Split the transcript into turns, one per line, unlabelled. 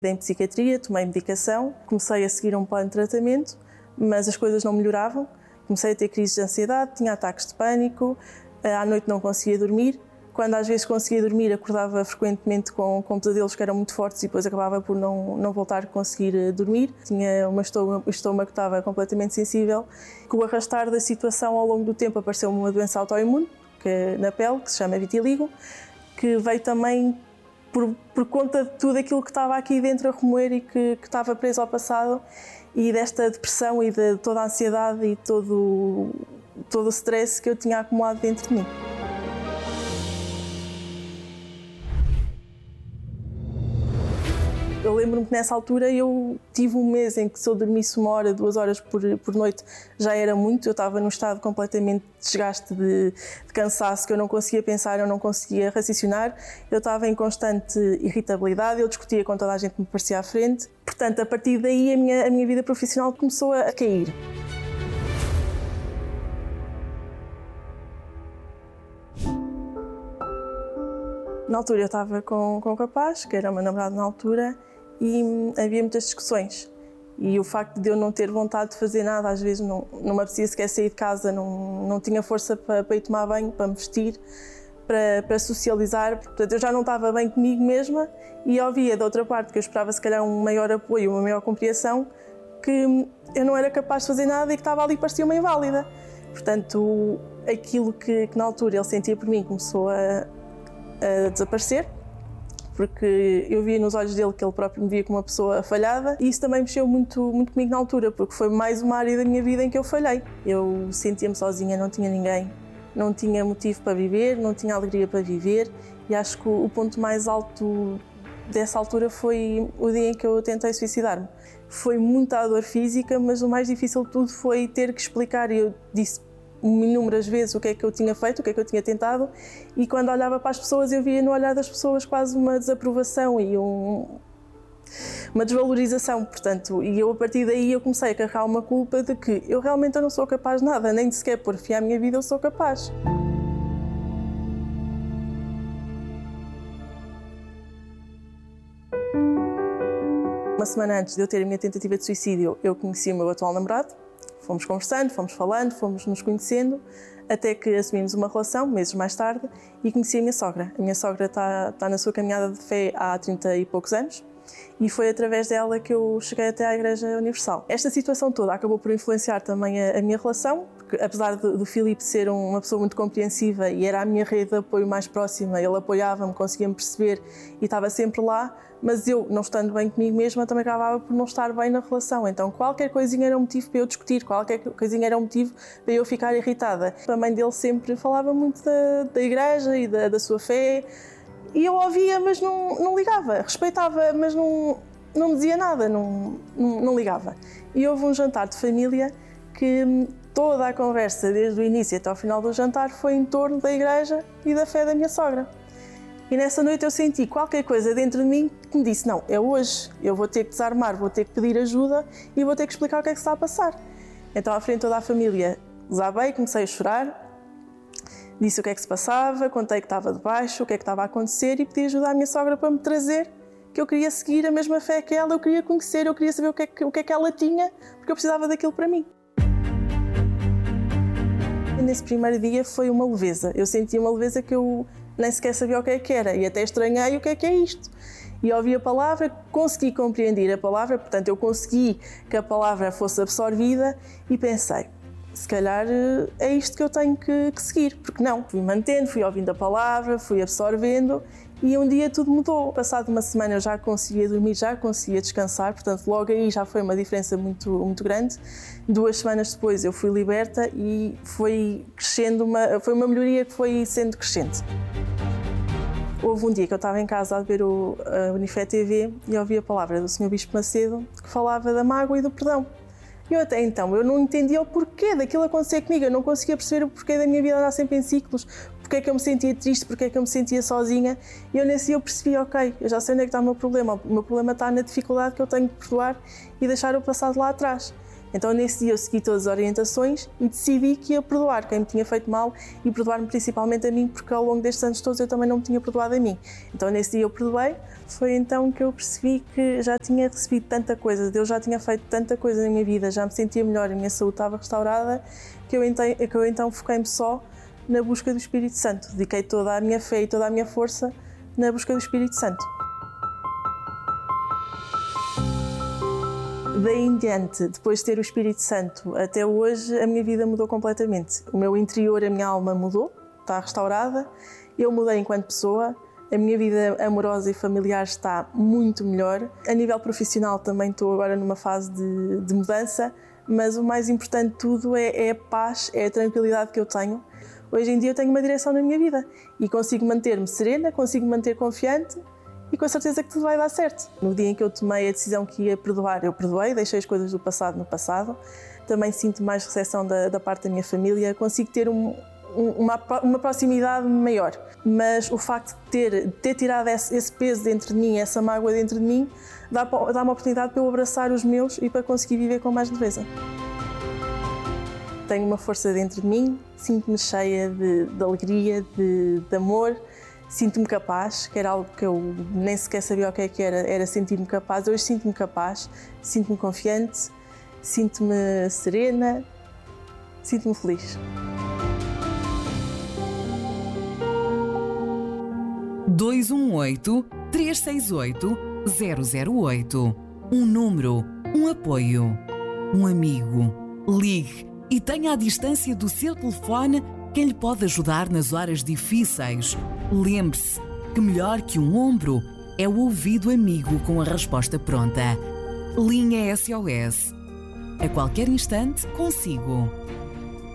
Em psiquiatria, tomei medicação, comecei a seguir um plano de tratamento, mas as coisas não melhoravam. Comecei a ter crises de ansiedade, tinha ataques de pânico, à noite não conseguia dormir. Quando às vezes conseguia dormir, acordava frequentemente com pesadelos que eram muito fortes e depois acabava por não voltar a conseguir dormir. Tinha o estômago que estava completamente sensível. Com o arrastar da situação ao longo do tempo apareceu-me uma doença autoimune na pele, que se chama vitiligo, que veio também por conta de tudo aquilo que estava aqui dentro a remoer e que estava preso ao passado, e desta depressão e de toda a ansiedade e todo o stress que eu tinha acumulado dentro de mim. Eu lembro-me que nessa altura eu tive um mês em que se eu dormisse 1 hora, 2 horas por noite já era muito. Eu estava num estado completamente de desgaste, de cansaço, que eu não conseguia pensar, eu não conseguia raciocinar. Eu estava em constante irritabilidade, eu discutia com toda a gente que me parecia à frente. Portanto, a partir daí a minha vida profissional começou a cair. Na altura eu estava com um rapaz, que era o meu namorado na altura, e havia muitas discussões. E o facto de eu não ter vontade de fazer nada, às vezes não me apetecia sequer sair de casa, não tinha força para ir tomar banho, para me vestir, para socializar. Portanto, eu já não estava bem comigo mesma e ouvia da outra parte, que eu esperava se calhar um maior apoio, uma maior compreensão, que eu não era capaz de fazer nada e que estava ali, parecia uma inválida. Portanto, aquilo que na altura ele sentia por mim começou a desaparecer, porque eu via nos olhos dele que ele próprio me via como uma pessoa falhada, e isso também mexeu muito comigo na altura, porque foi mais uma área da minha vida em que eu falhei. Eu sentia-me sozinha, não tinha ninguém, não tinha motivo para viver, não tinha alegria para viver, e acho que o ponto mais alto dessa altura foi o dia em que eu tentei suicidar-me. Foi muita dor física, mas o mais difícil de tudo foi ter que explicar, e eu disse inúmeras vezes o que é que eu tinha feito, o que é que eu tinha tentado, e quando olhava para as pessoas eu via no olhar das pessoas quase uma desaprovação e uma desvalorização, portanto, e eu a partir daí eu comecei a carregar uma culpa de que eu realmente não sou capaz de nada, nem sequer por fim à minha vida eu sou capaz. Uma semana antes de eu ter a minha tentativa de suicídio, eu conheci o meu atual namorado. Fomos conversando, fomos falando, fomos nos conhecendo, até que assumimos uma relação, meses mais tarde, e conheci a minha sogra. A minha sogra está na sua caminhada de fé há 30 e poucos anos, e foi através dela que eu cheguei até à Igreja Universal. Esta situação toda acabou por influenciar também a minha relação, porque apesar do Filipe ser uma pessoa muito compreensiva e era a minha rede de apoio mais próxima, ele apoiava-me, conseguia-me perceber e estava sempre lá, mas eu, não estando bem comigo mesma, também acabava por não estar bem na relação. Então qualquer coisinha era um motivo para eu discutir, qualquer coisinha era um motivo para eu ficar irritada. A mãe dele sempre falava muito da igreja e da sua fé, e eu ouvia, mas não ligava, respeitava, mas não me dizia nada, não ligava. E houve um jantar de família que toda a conversa, desde o início até ao final do jantar, foi em torno da igreja e da fé da minha sogra. E nessa noite eu senti qualquer coisa dentro de mim que me disse, não, é hoje, eu vou ter que desarmar, vou ter que pedir ajuda e vou ter que explicar o que é que se está a passar. Então, à frente de toda a família, desabei, comecei a chorar, disse o que é que se passava, contei que estava de baixo, o que é que estava a acontecer e pedi ajuda à minha sogra para me trazer, que eu queria seguir a mesma fé que ela, eu queria conhecer, eu queria saber o que é que ela tinha, porque eu precisava daquilo para mim. Nesse primeiro dia foi uma leveza, eu senti uma leveza que eu nem sequer sabia o que é que era e até estranhei o que é isto. E ouvi a palavra, consegui compreender a palavra, portanto eu consegui que a palavra fosse absorvida e pensei, se calhar é isto que eu tenho que seguir, porque não? Fui mantendo, fui ouvindo a palavra, fui absorvendo e um dia tudo mudou. Passado uma semana eu já conseguia dormir, já conseguia descansar, portanto logo aí já foi uma diferença muito grande. 2 semanas depois eu fui liberta e foi crescendo, foi uma melhoria que foi sendo crescente. Houve um dia que eu estava em casa a ver a Unifé TV e ouvi a palavra do Sr. Bispo Macedo que falava da mágoa e do perdão. Eu até então eu não entendia o porquê daquilo acontecer comigo, eu não conseguia perceber o porquê da minha vida andar sempre em ciclos, porque é que eu me sentia triste, porque é que eu me sentia sozinha. E eu nesse dia eu percebi, ok, eu já sei onde é que está o meu problema está na dificuldade que eu tenho de perdoar e deixar o passado lá atrás. Então nesse dia eu segui todas as orientações e decidi que ia perdoar quem me tinha feito mal e perdoar-me principalmente a mim, porque ao longo destes anos todos eu também não me tinha perdoado a mim. Então nesse dia eu perdoei, foi então que eu percebi que já tinha recebido tanta coisa, Deus já tinha feito tanta coisa na minha vida, já me sentia melhor, a minha saúde estava restaurada, que eu então foquei-me só na busca do Espírito Santo. Dediquei toda a minha fé e toda a minha força na busca do Espírito Santo. Daí em diante, depois de ter o Espírito Santo, até hoje a minha vida mudou completamente. O meu interior, a minha alma mudou, está restaurada, eu mudei enquanto pessoa, a minha vida amorosa e familiar está muito melhor. A nível profissional também estou agora numa fase de mudança, mas o mais importante de tudo é a paz, é a tranquilidade que eu tenho. Hoje em dia eu tenho uma direção na minha vida e consigo manter-me serena, consigo manter confiante e com a certeza que tudo vai dar certo. No dia em que eu tomei a decisão que ia perdoar, eu perdoei, deixei as coisas do passado no passado. Também sinto mais recepção da parte da minha família, consigo ter uma proximidade maior. Mas o facto de ter tirado esse peso dentro de mim, essa mágoa dentro de mim, dá uma oportunidade para eu abraçar os meus e para conseguir viver com mais leveza. Tenho uma força dentro de mim, sinto-me cheia de alegria, de amor. Sinto-me capaz, que era algo que eu nem sequer sabia o que era sentir-me capaz. Hoje sinto-me capaz, sinto-me confiante, sinto-me serena, sinto-me feliz.
218-368-008. Um número, um apoio, um amigo. Ligue e tenha à distância do seu telefone quem lhe pode ajudar nas horas difíceis. Lembre-se que melhor que um ombro é o ouvido amigo com a resposta pronta. Linha SOS. A qualquer instante, consigo.